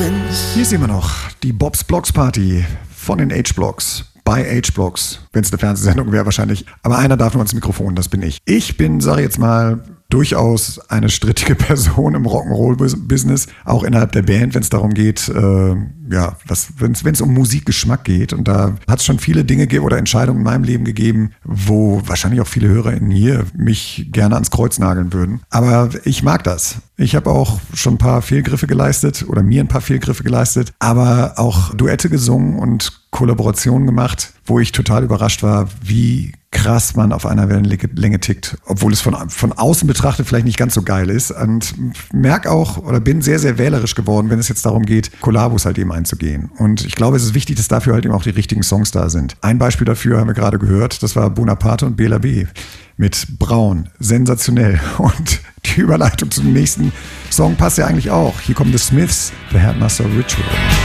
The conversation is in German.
Hier ist immer noch die Bob's Blocks Party von den H-Blocks. Bei H-Blocks. Wenn es eine Fernsehsendung wäre wahrscheinlich. Aber einer darf nur ans Mikrofon, das bin ich. Ich bin, sage ich jetzt mal, durchaus eine strittige Person im Rock'n'Roll-Business, auch innerhalb der Band, wenn es darum geht, wenn es um Musikgeschmack geht. Und da hat es schon viele Dinge oder Entscheidungen in meinem Leben gegeben, wo wahrscheinlich auch viele HörerInnen hier mich gerne ans Kreuz nageln würden. Aber ich mag das. Ich habe auch schon ein paar Fehlgriffe geleistet oder mir ein paar Fehlgriffe geleistet, aber auch Duette gesungen und Kollaborationen gemacht, wo ich total überrascht war, wie krass man auf einer Wellenlänge tickt, obwohl es von außen betrachtet vielleicht nicht ganz so geil ist. Und merke auch oder bin sehr, sehr wählerisch geworden, wenn es jetzt darum geht, Kollabos halt eben einzugehen. Und ich glaube, es ist wichtig, dass dafür halt eben auch die richtigen Songs da sind. Ein Beispiel dafür haben wir gerade gehört, das war Bonaparte und Bela B. mit Braun. Sensationell. Und die Überleitung zum nächsten Song passt ja eigentlich auch. Hier kommen The Smiths, The Headmaster Ritual.